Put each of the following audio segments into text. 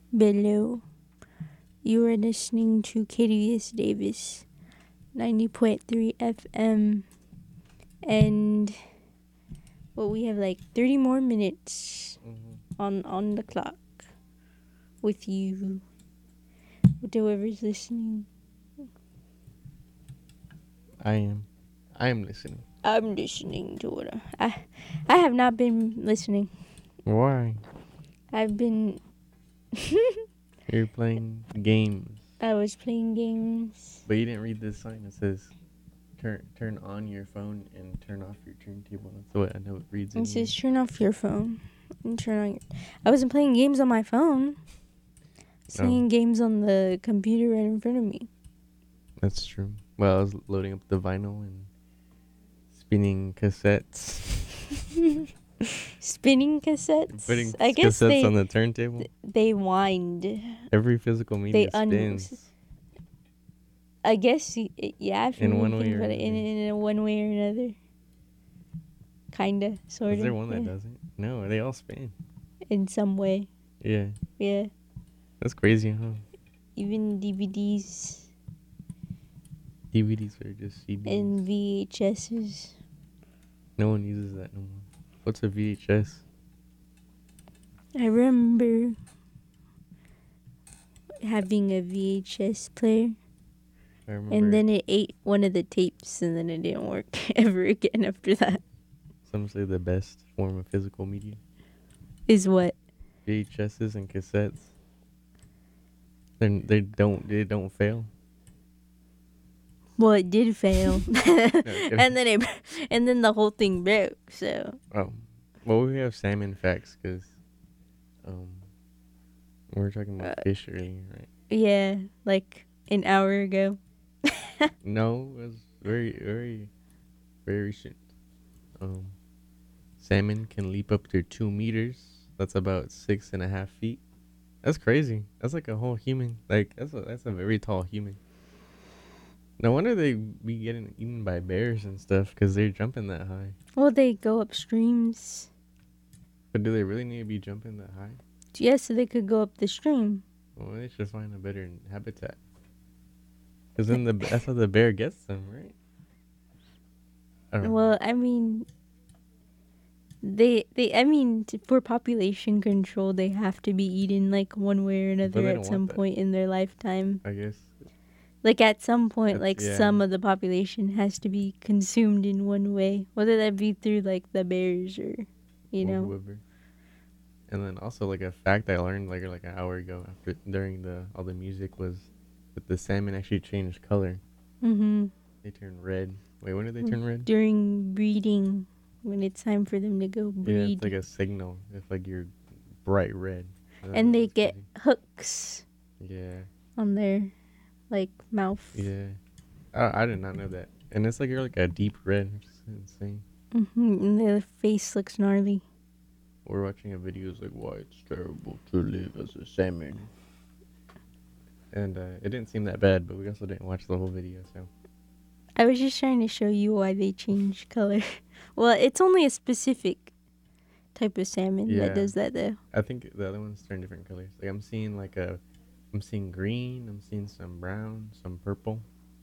below. You are listening to KDS Davis 90.3 FM. And we have like 30 more minutes on the clock with you, with whoever's listening. I am listening. I'm listening to it. I have not been listening. Why? I've been. You're playing games. I was playing games. But you didn't read this sign. It says turn on your phone and turn off your turntable. That's what I know it reads in It here. says turn off your phone and turn on your. I wasn't playing games on my phone. I was playing games on the computer right in front of me. That's true. Well, I was loading up the vinyl and spinning cassettes. Spinning cassettes? Putting I guess cassettes on the turntable. They wind. Every physical media spins. I guess, yeah, if you in one think way or about it, another. in one way or another. Kinda, sorta. Is there one that doesn't? No, they all spin. In some way. Yeah. Yeah. That's crazy, huh? Even DVDs. DVDs are just CDs. And VHSs. No one uses that no more. What's a VHS? I remember having a VHS player. I remember. And then it ate one of the tapes, and then it didn't work ever again after that. Some say the best form of physical media is what? VHSs and cassettes. They don't fail. Well, it did fail, and then the whole thing broke. So. Oh, well, we have salmon facts because, we were talking about fish earlier, right? Yeah, like an hour ago. No, it was very, very, very recent. Salmon can leap up to 2 meters. That's about 6.5 feet. That's crazy. That's like a whole human. Like that's a very tall human. No wonder they be getting eaten by bears and stuff because they're jumping that high. Well, they go up streams. But do they really need to be jumping that high? Yes, so they could go up the stream. Well, they should find a better habitat. Because then that's how the bear gets them, right? Well, I mean, I mean, for population control, they have to be eaten like one way or another at some point in their lifetime. I guess. Like at some point, some of the population has to be consumed in one way, whether that be through like the bears or, whoever. And then also like a fact I learned like an hour ago during all the music was that the salmon actually changed color. Mm-hmm. They turn red. Wait, when did they turn red? During breeding, when it's time for them to go breed. Yeah, it's like a signal. If like you're bright red. And they get hooks. Yeah. On their like mouth. Yeah. I did not know that. And it's like you're like a deep red, which is insane. And their face looks gnarly. We're watching a video. It's like, why it's terrible to live as a salmon. And it didn't seem that bad, but we also didn't watch the whole video, so. I was just trying to show you why they change color. Well, it's only a specific type of salmon that does that, though. I think the other ones turn different colors. Like I'm seeing green, I'm seeing some brown, some purple.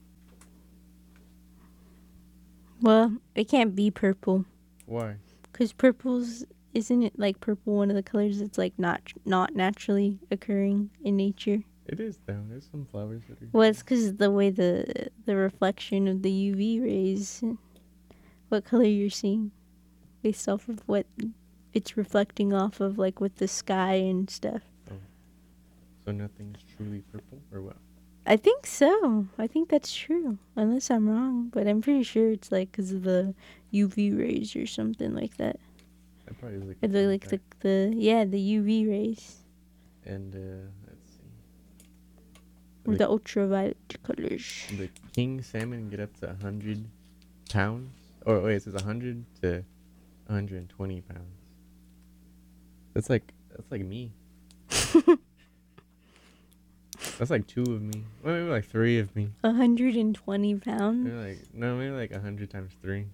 Well, it can't be purple. Why? Because isn't it like purple one of the colors that's like not naturally occurring in nature? It is though. There's some flowers that are. Well, it's because the way the reflection of the UV rays, what color you're seeing, based off of what it's reflecting off of, like with the sky and stuff. Oh, so nothing's truly purple, or what? I think so. I think that's true, unless I'm wrong. But I'm pretty sure it's like because of the UV rays or something like that. That probably is like. The UV rays. And let's see. Or the ultraviolet colors. The king salmon get up to 100 pounds. Or wait, it says 100 to 120 pounds. That's like me. That's like 2 of me. Well, maybe like 3 of me. 120 pounds? Maybe like 100 times 3.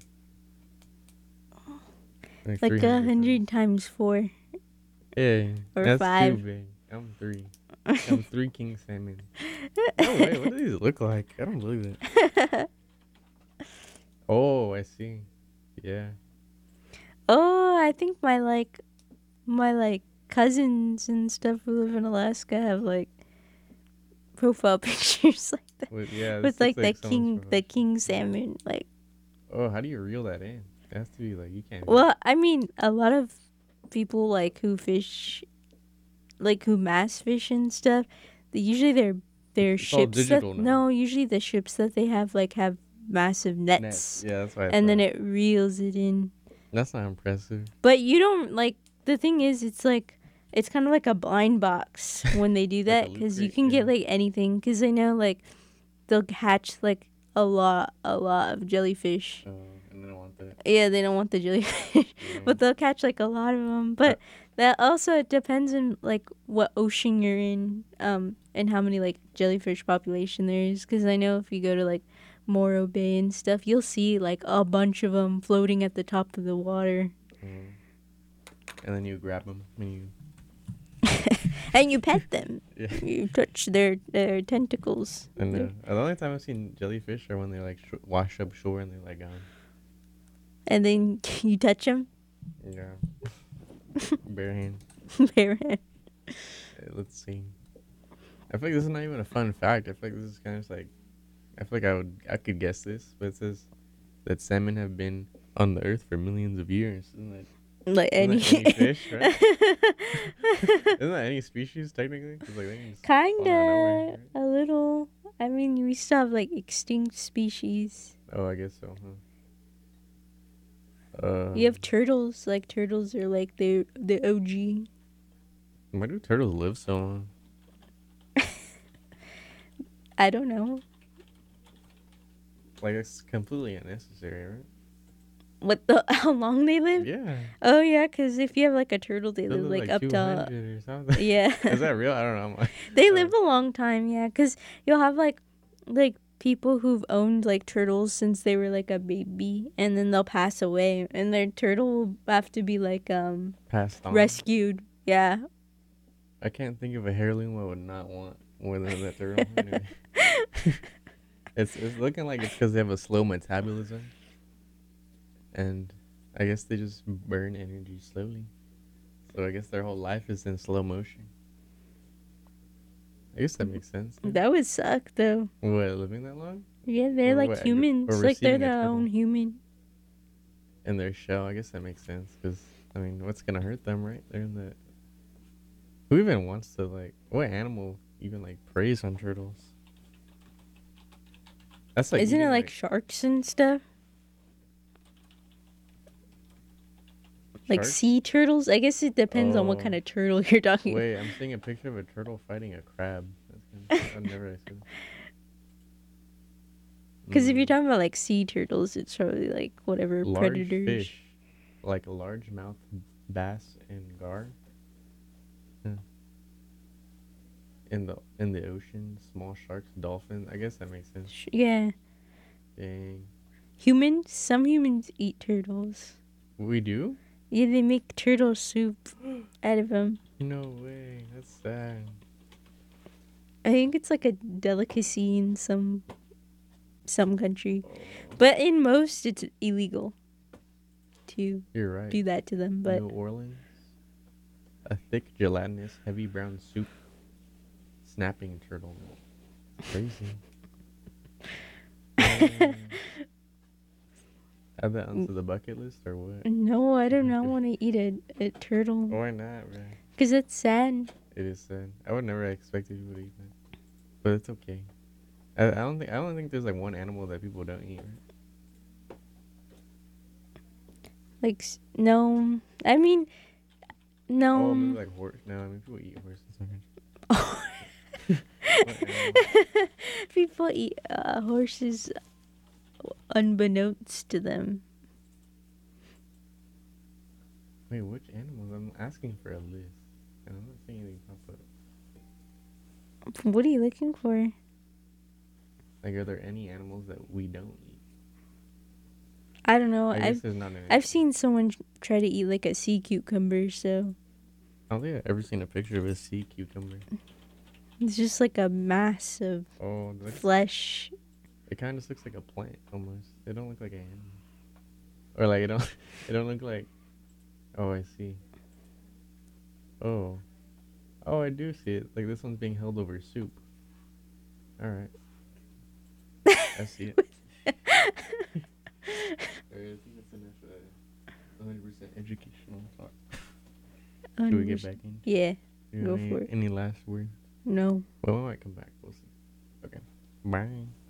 Like 100 times 4. Yeah. Or that's 5. Too big. I'm 3. Have 3 king salmon. No way. What do these look like? I don't believe it. Oh, I see. Yeah. Oh, I think my cousins and stuff who live in Alaska have like profile pictures like that Yeah, with this looks like like someone's the profile. king salmon. Like, Oh, how do you reel that in? It has to be like you can't. well, I mean, a lot of people like who fish, like who mass fish and stuff. Usually their It's all ships that digital now. no, usually the ships that they have massive Nets. nets, Yeah, that's what I and then thought. it reels it in. That's not impressive. But you don't like the thing is, it's like it's kind of like a blind box when they do Like a that loot because you crate. can Yeah. get like anything because they know like they'll hatch like a lot of jellyfish. Oh, and then I want that. Yeah, they don't want the jellyfish, Yeah. but they'll catch like a lot of them. But that also it depends on like what ocean you're in, and how many like jellyfish population there is. Because I know if you go to like Morro Bay and stuff, you'll see like a bunch of them floating at the top of the water, Mm. And then you grab them and you. and you pet them. Yeah. You touch their tentacles. I know. The only time I've seen jellyfish are when they like wash up shore and they're like gone. And then you touch them. Yeah. Bare hand. Bare hand. Let's see. I feel like this is not even a fun fact. I feel like this is kind of just like. I feel like I could guess this, but it says that salmon have been on the earth for millions of years. Like Isn't any, that any fish, right? Isn't that any species technically? 'Cause, like, they can just spawn out of nowhere, kinda right? a little. I mean, we still have like extinct species. Oh, I guess so, huh? You have turtles. Like turtles are like the OG. Why do turtles live so long? I don't know Like, it's completely unnecessary, right? what the how long they live. Yeah. Oh yeah, because if you have like a turtle, they They live live like like up to 200 or something. yeah. Is that real? I don't know. I'm like, They live a long time. Yeah, because you'll have like people who've owned like turtles since they were like a baby, and then they'll pass away, and their turtle will have to be like passed on. rescued. Yeah. I can't think of a heirloom I would not want more than that turtle. Anyway. It's looking like it's because they have a slow metabolism, and I guess they just burn energy slowly. So I guess their whole life is in slow motion. I guess that makes sense. Yeah. That would suck though. What, living that long? Yeah, they're Or like what, humans. or Like they're receiving a their turtle own human. in their shell? I guess that makes sense because I mean, what's gonna hurt them, right? They're in the. Who even wants to like? What animal even like preys on turtles? That's like. Isn't it eating, like sharks and stuff? Like sharks? sea turtles? I guess it depends on what Oh. kind of turtle you're talking Wait, I'm seeing a picture of a turtle fighting a crab. I've never seen that. Because if you're talking about like sea turtles, it's probably like whatever Large predators. fish, like largemouth bass and gar. Yeah. In the ocean, small sharks, dolphins. I guess that makes sense. Yeah. Dang, Humans? Some humans eat turtles. we do? Yeah, they make turtle soup out of them. No way. That's sad. I think it's like a delicacy in some country. But in most, it's illegal to You're right. do that to them. But New Orleans, a thick, gelatinous, heavy brown soup. Snapping turtle. Crazy. Add that onto the bucket list or what? no, I do not want to eat a turtle. Why not, bro? Because it's sad. It is sad. I would never expect people to eat that, but it's okay. I don't think there's like one animal that people don't eat. Right? Like, no. I mean, no. Oh, maybe like horse. No, I mean people eat horses. People eat horses unbeknownst to them. Wait, which animals? I'm asking for a list, and I'm not seeing anything pop up. What are you looking for? Like, are there any animals that we don't eat? I don't know. I guess there's not any. I've seen someone try to eat like a sea cucumber, so I don't think I've ever seen a picture of a sea cucumber. It's just like a mass of Oh, that's, flesh. it kind of looks like a plant almost. It don't look like an animal. Or like it don't it don't look like. Oh, I see. Oh. Oh, I do see it. Like this one's being held over soup. All right. I see it. Alright, I think that's enough 100% educational talk. Should we get back in? Yeah, You go have for it. any last words? No. Well, we might come back. We'll see. Okay. Bye.